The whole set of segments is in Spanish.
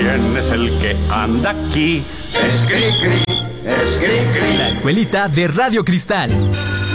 ¿Quién es el que anda aquí? Es Cricri, es Cricri. La escuelita de Radio Cristal.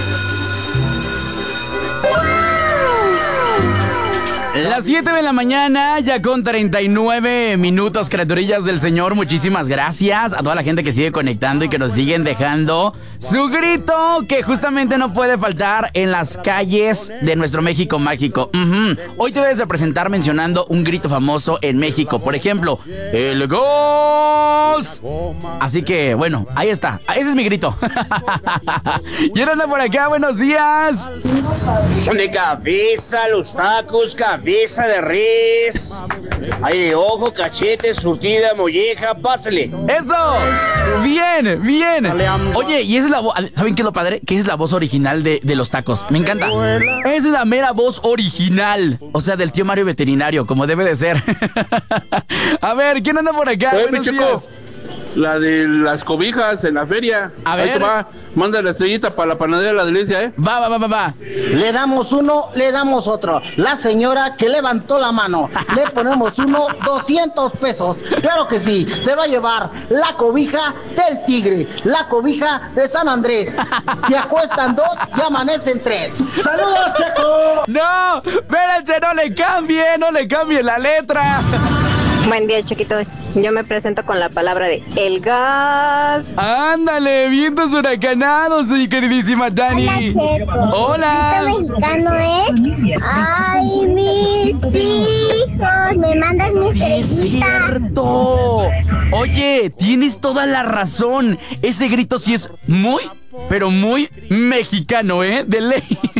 Las 7 de la mañana, ya con 39 minutos, criaturillas del Señor. Muchísimas gracias a toda la gente que sigue conectando y que nos siguen dejando su grito, que justamente no puede faltar en las calles de nuestro México mágico. Hoy te debes de presentar mencionando un grito famoso en México. Por ejemplo, el GOS. Así que, bueno, ahí está. Ese es mi grito. ¿Y anda por acá? Buenos días. De cabeza, los tacos, cabeza de res. Ay, de ojo, cachete, surtida, molleja, pásale. ¡Eso! ¡Bien, bien! Oye, y esa es la voz. ¿Saben qué es lo padre? Que es la voz original de los tacos. Me encanta. Es la mera voz original. O sea, del tío Mario Veterinario, como debe de ser. A ver, ¿quién anda por acá? Oye, mi chico, la de las cobijas en la feria. A ver. Ahí te va. Manda la estrellita para la panadería de la delicia, ¿eh? Va. Le damos uno, le damos otro. La señora que levantó la mano, le ponemos uno, 200 pesos. Claro que sí, se va a llevar la cobija del Tigre, la cobija de San Andrés. Si acuestan dos, ya amanecen tres. ¡Saludos, Checo! No, espérense, no le cambie la letra. Buen día, chiquito. Yo me presento con la palabra de el gas. Ándale, vientos huracanados, mi queridísima Dani. Hola. ¿El grito mexicano es? ¡Ay, mis hijos! ¿Me mandas mi estrellita? ¡Es cierto! Oye, tienes toda la razón. Ese grito sí es muy, pero muy mexicano, ¿eh? De ley.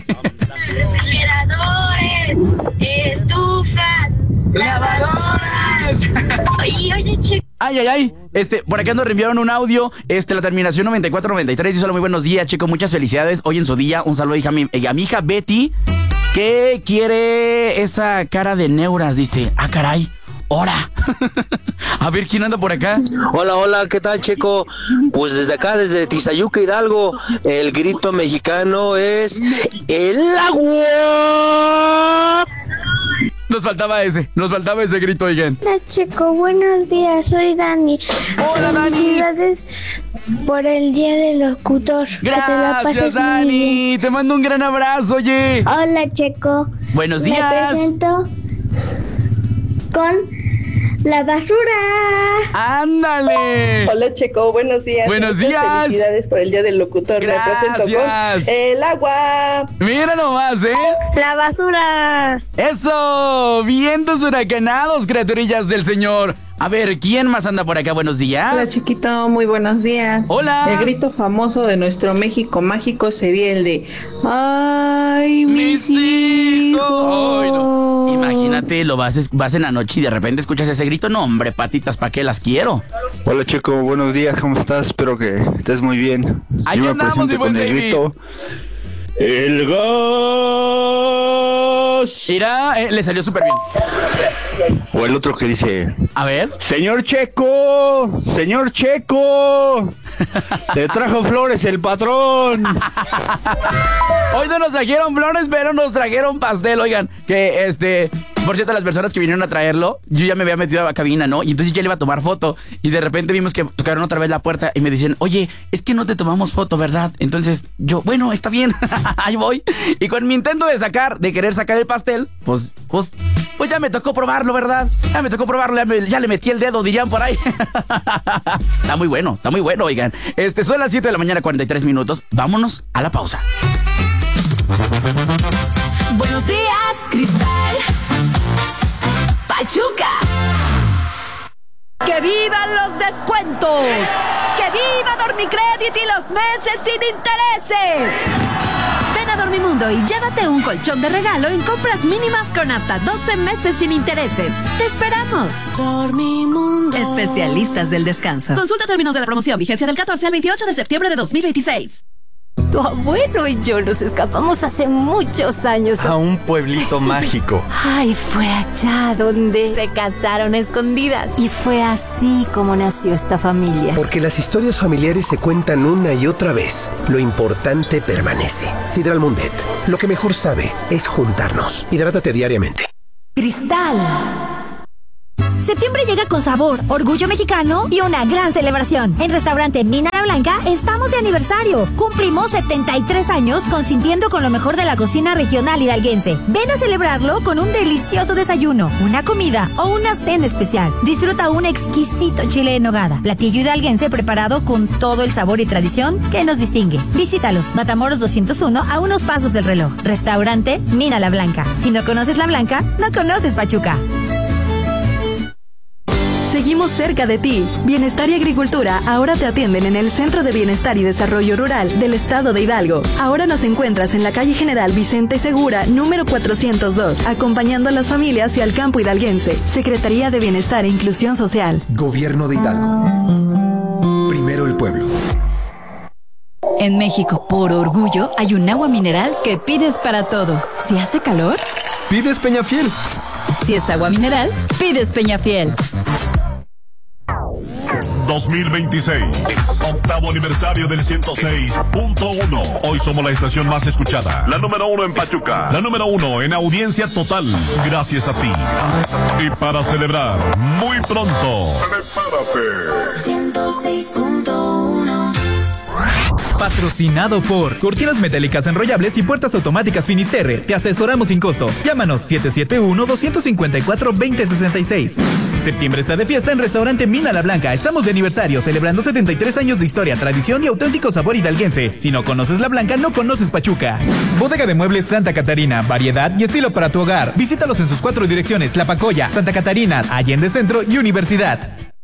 Refrigeradores, estufas, lavadoras. Oye, chico. Ay. Por acá nos reenviaron un audio. La terminación 9493 dice: hola, muy buenos días, chico. Muchas felicidades hoy en su día. Un saludo a mi hija Betty, que quiere esa cara de neuras. Dice: ah, caray. ¡Hora! A ver, ¿quién anda por acá? Hola, ¿qué tal, Checo? Pues desde acá, desde Tizayuca, Hidalgo, el grito mexicano es ¡el agua! Nos faltaba ese grito, oigan. Hola, Checo, buenos días, soy Dani. Hola, Dani. Felicidades por el día del locutor. Gracias, que te la pases Dani. Muy bien. Te mando un gran abrazo, oye. Hola, Checo. Buenos días. Me presento con la basura. ¡Ándale! Hola, Checo, buenos días. Buenos Muchas días. Felicidades por el día del locutor. Gracias. Me presento con el agua. Mira nomás, ¿eh? La basura. ¡Eso! Vientos huracanados, criaturillas del Señor. A ver, ¿quién más anda por acá? Buenos días. Hola, chiquito, muy buenos días. Hola. El grito famoso de nuestro México mágico sería el de ¡ay, mis hijos! Ay, no. Imagínate, vas en la noche y de repente escuchas ese grito. No, hombre, patitas, ¿para qué las quiero? Hola, Checo, buenos días, ¿cómo estás? Espero que estés muy bien. Ahí Yo me andamos, presento con el grito ¡el gas! Mira, le salió súper bien. O el otro que dice: a ver. ¡Señor Checo! ¡Señor Checo! ¡Te trajo flores el patrón! Hoy no nos trajeron flores, pero nos trajeron pastel, oigan. Que por cierto, las personas que vinieron a traerlo, yo ya me había metido a la cabina, ¿no? Y entonces ya le iba a tomar foto. Y de repente vimos que tocaron otra vez la puerta y me dicen: oye, es que no te tomamos foto, ¿verdad? Entonces yo, bueno, está bien, ahí voy. Y con mi intento de querer sacar el pastel, pues ya me tocó probarlo, ¿verdad? Ya me tocó probarlo, ya le metí el dedo, dirían por ahí. Está muy bueno, oigan. Son las 7 de la mañana, 43 minutos. Vámonos a la pausa. Buenos días, Cristal. Pachuca. ¡Que vivan los descuentos! ¡Que viva Dormicrédito y los meses sin intereses! Ven a Dormimundo y llévate un colchón de regalo en compras mínimas con hasta 12 meses sin intereses. ¡Te esperamos! Dormimundo. Especialistas del descanso. Consulta términos de la promoción. Vigencia del 14 al 28 de septiembre de 2026. Tu abuelo y yo nos escapamos hace muchos años a un pueblito mágico. Ay, fue allá donde se casaron a escondidas. Y fue así como nació esta familia. Porque las historias familiares se cuentan una y otra vez. Lo importante permanece. Sidral Mundet, lo que mejor sabe es juntarnos. Hidrátate diariamente. Cristal. Septiembre llega con sabor, orgullo mexicano y una gran celebración. En Restaurante Mina La Blanca estamos de aniversario. Cumplimos 73 años consintiendo con lo mejor de la cocina regional hidalguense. Ven a celebrarlo con un delicioso desayuno, una comida o una cena especial. Disfruta un exquisito chile en nogada, platillo hidalguense preparado con todo el sabor y tradición que nos distingue. Visítalos, Matamoros 201, a unos pasos del reloj. Restaurante Mina La Blanca. Si no conoces La Blanca, no conoces Pachuca. Seguimos cerca de ti. Bienestar y Agricultura ahora te atienden en el Centro de Bienestar y Desarrollo Rural del Estado de Hidalgo. Ahora nos encuentras en la calle General Vicente Segura, número 402, acompañando a las familias y al campo hidalguense. Secretaría de Bienestar e Inclusión Social. Gobierno de Hidalgo. Primero el pueblo. En México, por orgullo, hay un agua mineral que pides para todo. Si hace calor, pides Peñafiel. Si es agua mineral, pides Peñafiel. 2026, octavo aniversario del 106.1. Hoy somos la estación más escuchada. La número 1 en Pachuca. La número 1 en audiencia total. Gracias a ti. Y para celebrar, muy pronto, prepárate. 106.1. Patrocinado por Cortinas Metálicas Enrollables y Puertas Automáticas Finisterre. Te asesoramos sin costo. Llámanos 771-254-2066. Septiembre está de fiesta en Restaurante Mina La Blanca. Estamos de aniversario, celebrando 73 años de historia, tradición y auténtico sabor hidalguense. Si no conoces La Blanca, no conoces Pachuca. Bodega de Muebles Santa Catarina. Variedad y estilo para tu hogar. Visítalos en sus 4 direcciones: La Pacoya, Santa Catarina, Allende Centro y Universidad.